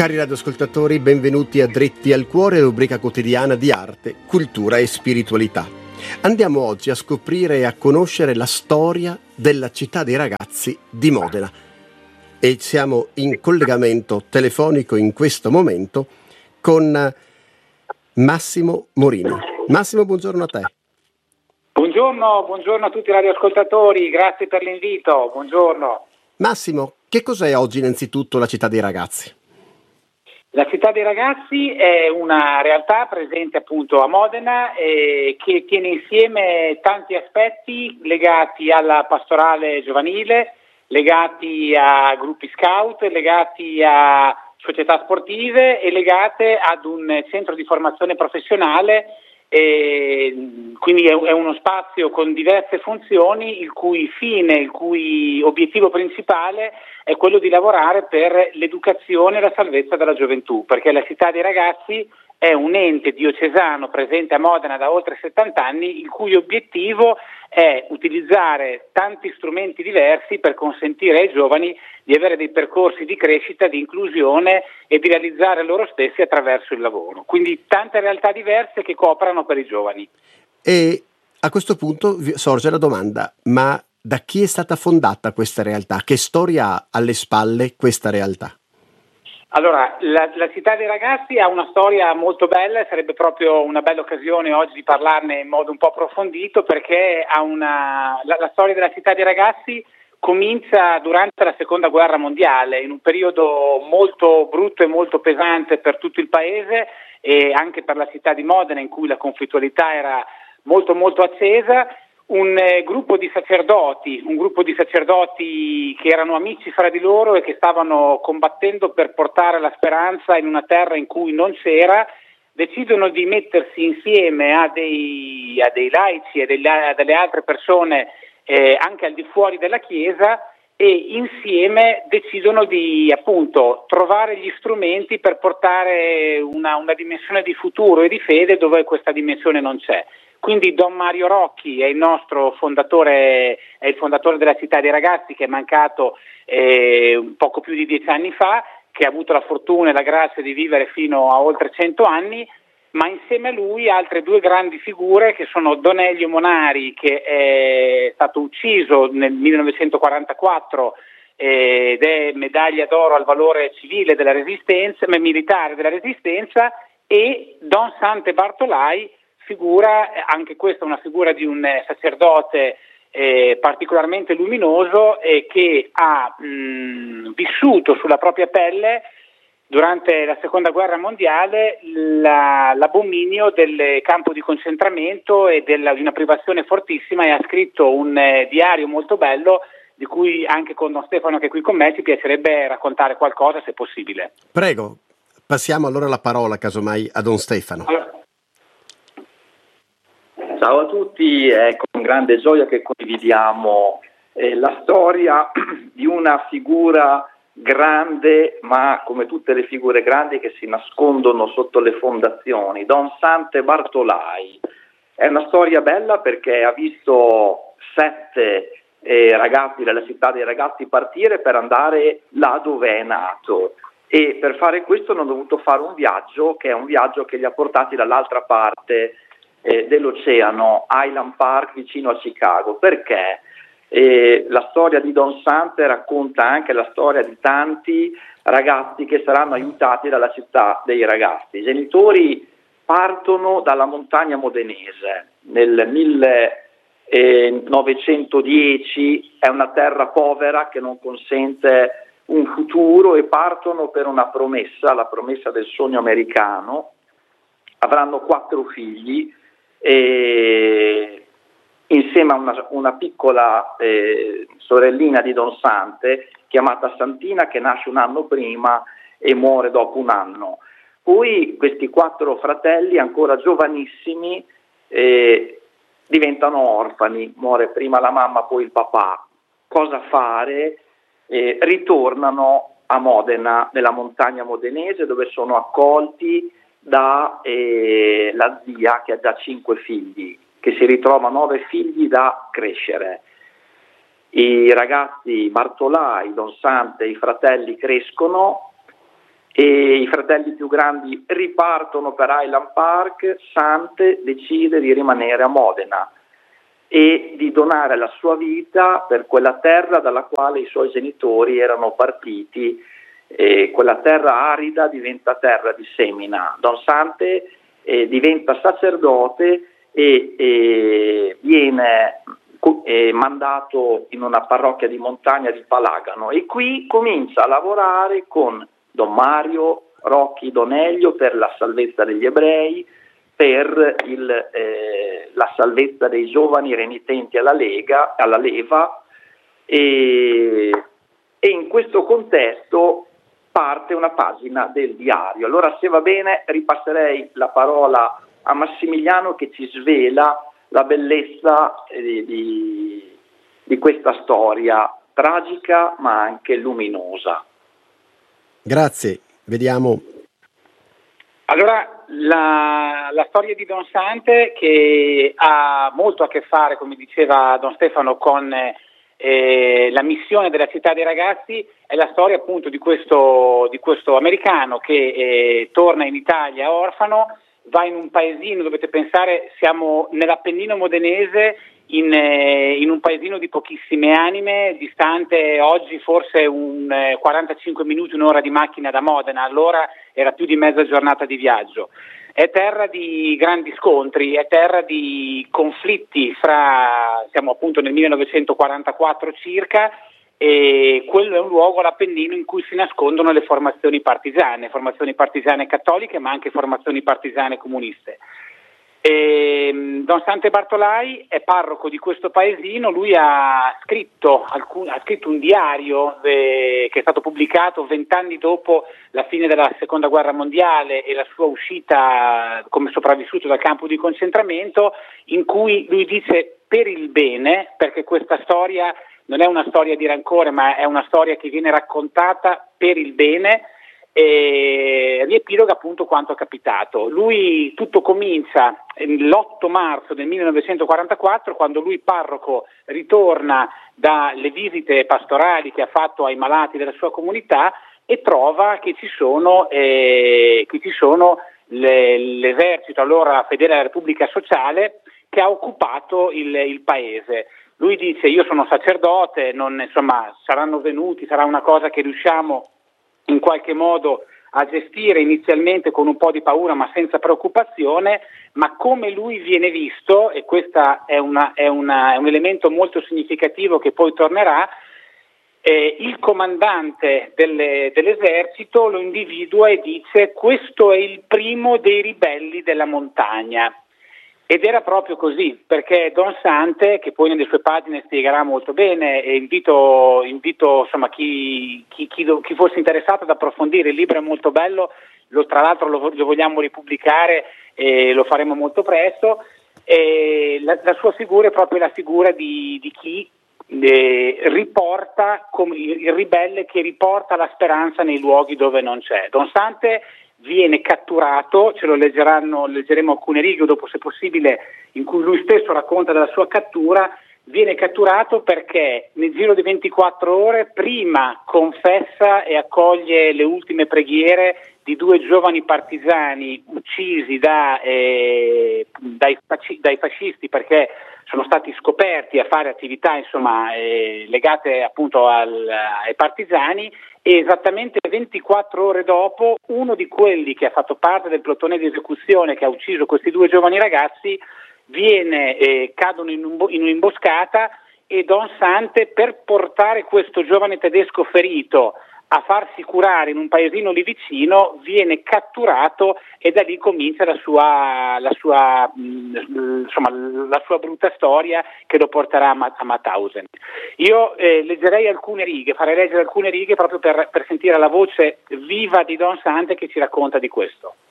Cari radioascoltatori, benvenuti a Dritti al Cuore, rubrica quotidiana di arte, cultura e spiritualità. Andiamo oggi a scoprire e a conoscere la storia della città dei ragazzi di Modena. E siamo in collegamento telefonico in questo momento con Massimo Morini. Massimo, buongiorno a te. Buongiorno a tutti i radioascoltatori, grazie per l'invito, buongiorno. Massimo, che cos'è oggi innanzitutto la città dei ragazzi? La città dei ragazzi è una realtà presente appunto a Modena che tiene insieme tanti aspetti legati alla pastorale giovanile, legati a gruppi scout, legati a società sportive e legate ad un centro di formazione professionale. Quindi è uno spazio con diverse funzioni, il cui fine, il cui obiettivo principale è quello di lavorare per l'educazione e la salvezza della gioventù, perché la città dei ragazzi è un ente diocesano presente a Modena da oltre 70 anni, il cui obiettivo è utilizzare tanti strumenti diversi per consentire ai giovani di avere dei percorsi di crescita, di inclusione e di realizzare loro stessi attraverso il lavoro. Quindi tante realtà diverse che cooperano per i giovani. E a questo punto sorge la domanda, ma da chi è stata fondata questa realtà? Che storia ha alle spalle questa realtà? Allora, la città dei ragazzi ha una storia molto bella e sarebbe proprio una bella occasione oggi di parlarne in modo un po' approfondito, perché la storia della città dei ragazzi comincia durante la seconda guerra mondiale, in un periodo molto brutto e molto pesante per tutto il paese e anche per la città di Modena, in cui la conflittualità era molto molto accesa. Un gruppo di sacerdoti che erano amici fra di loro e che stavano combattendo per portare la speranza in una terra in cui non c'era, decidono di mettersi insieme a dei laici e delle altre persone anche al di fuori della Chiesa, e insieme decidono di appunto trovare gli strumenti per portare una dimensione di futuro e di fede dove questa dimensione non c'è. Quindi Don Mario Rocchi è il nostro fondatore, è il fondatore della città dei ragazzi, che è mancato poco più di 10 anni fa, che ha avuto la fortuna e la grazia di vivere fino a oltre 100 anni, ma insieme a lui altre due grandi figure che sono Don Elio Monari, che è stato ucciso nel 1944 ed è medaglia d'oro al valore civile della Resistenza, militare della Resistenza, e Don Sante Bartolai, figura, anche questa una figura di un sacerdote particolarmente luminoso e che ha vissuto sulla propria pelle durante la seconda guerra mondiale l'abominio del campo di concentramento e di una privazione fortissima, e ha scritto un diario molto bello di cui anche con Don Stefano, che è qui con me, ci piacerebbe raccontare qualcosa se possibile. Prego, passiamo allora la parola casomai a Don Stefano. Ciao a tutti, è con grande gioia che condividiamo la storia di una figura grande, ma come tutte le figure grandi che si nascondono sotto le fondazioni, Don Sante Bartolai. È una storia bella perché ha visto 7 ragazzi della città dei ragazzi partire per andare là dove è nato, e per fare questo hanno dovuto fare un viaggio che è un viaggio che li ha portati dall'altra parte dell'oceano, Highland Park, vicino a Chicago. Perché? La storia di Don Sante racconta anche la storia di tanti ragazzi che saranno aiutati dalla città dei ragazzi. I genitori partono dalla montagna modenese nel 1910, è una terra povera che non consente un futuro, e partono per una promessa, la promessa del sogno americano. Avranno 4 figli e insieme a una piccola sorellina di Don Sante chiamata Santina, che nasce un anno prima e muore dopo un anno. Poi questi 4 fratelli ancora giovanissimi diventano orfani, muore prima la mamma poi il papà. Cosa fare? Ritornano a Modena, nella montagna modenese, dove sono accolti da la zia, che ha già 5 figli, che si ritrova 9 figli da crescere. I ragazzi Bartolai, Don Sante, i fratelli crescono e i fratelli più grandi ripartono per Highland Park. Sante decide di rimanere a Modena e di donare la sua vita per quella terra dalla quale i suoi genitori erano partiti. Quella terra arida diventa terra di semina. Don Sante diventa sacerdote e viene mandato in una parrocchia di montagna di Palagano, e qui comincia a lavorare con Don Mario Rocchi Doneglio per la salvezza degli ebrei, per la salvezza dei giovani renitenti alla leva, e in questo contesto parte una pagina del diario. Allora, se va bene, ripasserei la parola a Massimiliano, che ci svela la bellezza di questa storia tragica ma anche luminosa. Grazie, vediamo. Allora, la storia di Don Sante, che ha molto a che fare, come diceva Don Stefano, con la missione della Città dei Ragazzi, è la storia appunto di questo americano che torna in Italia orfano, va in un paesino, dovete pensare, siamo nell'Appennino modenese, in un paesino di pochissime anime, distante oggi forse 45 minuti, un'ora di macchina da Modena, allora era più di mezza giornata di viaggio. È terra di grandi scontri, è terra di conflitti siamo appunto nel 1944 circa, e quello è un luogo, l'Appennino, in cui si nascondono le formazioni partigiane cattoliche, ma anche formazioni partigiane comuniste. Don Sante Bartolai è parroco di questo paesino. Lui ha scritto un diario che è stato pubblicato 20 anni dopo la fine della Seconda Guerra Mondiale e la sua uscita come sopravvissuto dal campo di concentramento, in cui lui dice per il bene, perché questa storia non è una storia di rancore, ma è una storia che viene raccontata per il bene, e riepiloga appunto quanto è capitato. Lui, tutto comincia l'8 marzo del 1944, quando lui, parroco, ritorna dalle visite pastorali che ha fatto ai malati della sua comunità e trova che ci sono l'esercito, allora fedele alla Repubblica Sociale, che ha occupato il paese. Lui dice: io sono sacerdote, saranno venuti, sarà una cosa che riusciamo in qualche modo a gestire inizialmente con un po' di paura ma senza preoccupazione, ma come lui viene visto, e questo è un elemento molto significativo che poi tornerà, il comandante dell'esercito lo individua e dice: questo è il primo dei ribelli della montagna. Ed era proprio così, perché Don Sante, che poi nelle sue pagine spiegherà molto bene, e invito chi fosse interessato ad approfondire, il libro è molto bello, tra l'altro lo vogliamo ripubblicare e lo faremo molto presto. La sua figura è proprio la figura di chi riporta, come il ribelle che riporta la speranza nei luoghi dove non c'è. Don Sante viene catturato, ce lo leggeremo alcune righe dopo, se possibile, in cui lui stesso racconta della sua cattura. Viene catturato perché nel giro di 24 ore prima confessa e accoglie le ultime preghiere di 2 giovani partigiani uccisi dai fascisti, perché sono stati scoperti a fare attività legate appunto ai partigiani, e esattamente 24 ore dopo uno di quelli che ha fatto parte del plotone di esecuzione che ha ucciso questi 2 giovani ragazzi cadono in un'imboscata, e Don Sante, per portare questo giovane tedesco ferito a farsi curare in un paesino lì vicino, viene catturato, e da lì comincia la sua brutta storia che lo porterà a Mauthausen. Io leggerei alcune righe, farei leggere alcune righe proprio per sentire la voce viva di Don Sante che ci racconta di questo.